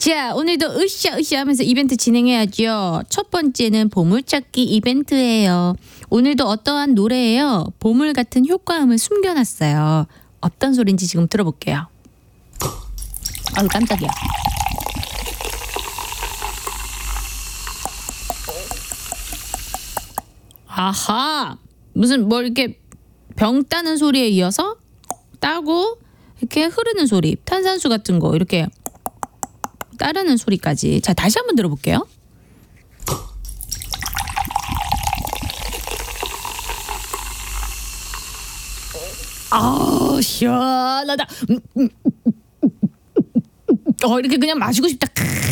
자, 오늘도 으쌰으쌰 하면서 이벤트 진행해야죠. 첫 번째는 보물찾기 이벤트예요. 오늘도 어떠한 노래예요. 보물 같은 효과음을 숨겨놨어요. 어떤 소리인지 지금 들어볼게요. 아유, 깜짝이야. 아하, 무슨 뭐 이렇게 병 따는 소리에 이어서 따고 이렇게 흐르는 소리, 탄산수 같은 거 이렇게 따르는 소리까지. 자, 다시 한번 들어볼게요. 아, 시원하다. 이렇게 그냥 마시고 싶다.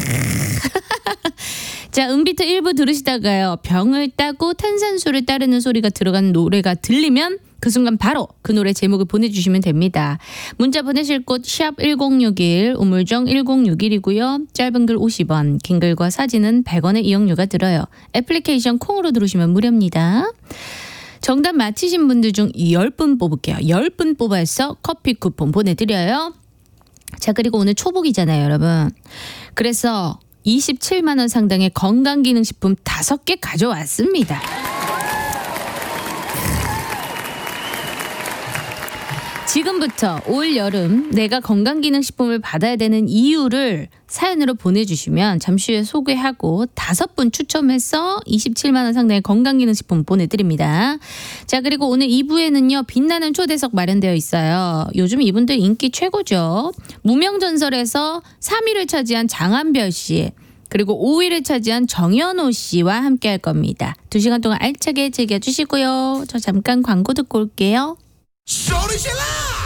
자, 음비트 1부 들으시다가요. 병을 따고 탄산수를 따르는 소리가 들어간 노래가 들리면 그 순간 바로 그 노래 제목을 보내주시면 됩니다. 문자 보내실 곳 샵 1061, 우물정 1061이고요. 짧은 글 50원, 긴 글과 사진은 100원의 이용료가 들어요. 애플리케이션 콩으로 들으시면 무료입니다. 정답 맞히신 분들 중 10분 뽑을게요. 10분 뽑아서 커피 쿠폰 보내드려요. 자, 그리고 오늘 초복이잖아요, 여러분. 그래서 27만 원 상당의 건강기능식품 5개 가져왔습니다. 지금부터 올 여름 내가 건강기능식품을 받아야 되는 이유를 사연으로 보내주시면 잠시 후에 소개하고 5분 추첨해서 27만 원 상당의 건강기능식품 보내드립니다. 자, 그리고 오늘 2부에는요. 빛나는 초대석 마련되어 있어요. 요즘 이분들 인기 최고죠. 무명전설에서 3위를 차지한 장한별 씨, 그리고 5위를 차지한 정연호 씨와 함께 할 겁니다. 2시간 동안 알차게 즐겨주시고요. 저 잠깐 광고 듣고 올게요. 소리 질러!